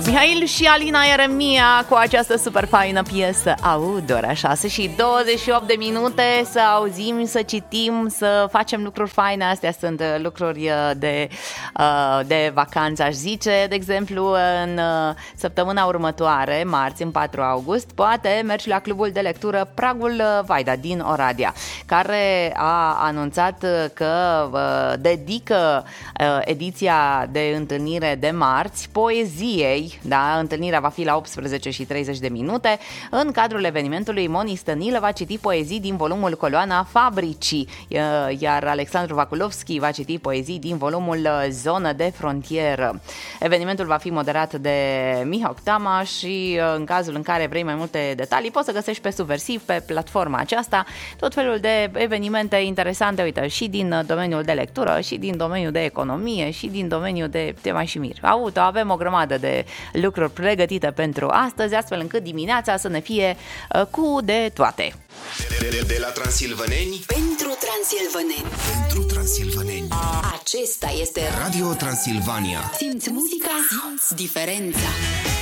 Mihail și Alina Ieremia cu această super faină piesă Aud, ora 6 și 28 de minute. Să auzim, să citim, să facem lucruri faine. Astea sunt lucruri de vacanță, aș zice. De exemplu, în săptămâna următoare, marți, în 4 august, poate mergi la clubul de lectură Pragul Vaida din Oradea, care a anunțat că dedică ediția de întâlnire de marți poeziei. Da, întâlnirea va fi la 18 și 30 de minute. În cadrul evenimentului, Moni Stănilă va citi poezii din volumul Coloana Fabricii, iar Alexandru Vaculovski va citi poezii din volumul Zonă de Frontieră. Evenimentul va fi moderat de Mihau Tama și în cazul în care vrei mai multe detalii, poți să găsești pe Subversiv, pe platforma aceasta, tot felul de evenimente interesante, uite, și din domeniul de lectură, și din domeniul de economie, și din domeniul de tema și mir. Auto, avem o grămadă de lucruri pregătite pentru astăzi, astfel încât dimineața să ne fie cu de toate. De la Transilvaneni pentru transilvaneni. Pentru transilvaneni. Acesta este Radio Transilvania. Simți muzica, simți diferența.